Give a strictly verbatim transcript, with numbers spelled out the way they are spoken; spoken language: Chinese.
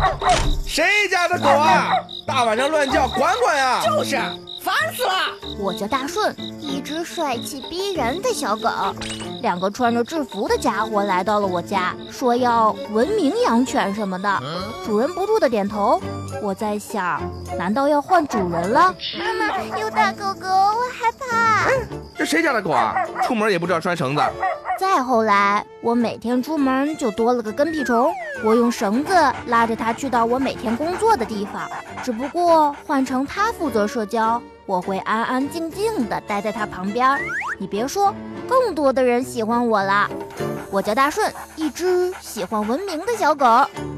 谁家的狗啊？大晚上乱叫，管管呀！ 就是，烦死了！ 我叫大顺，一只帅气逼人的小狗。两个穿着制服的家伙来到了我家，说要文明养犬什么的。主人不住的点头。我在想，难道要换主人了？ 妈妈，有大狗狗，我害怕。 这谁家的狗啊？出门也不知道拴绳子。 再后来，我每天出门就多了个跟屁虫，我用绳子拉着它去到我每天工作的地方。只不过换成它负责社交，我会安安静静地待在它旁边。你别说，更多的人喜欢我了。我叫大顺，一只喜欢文明的小狗。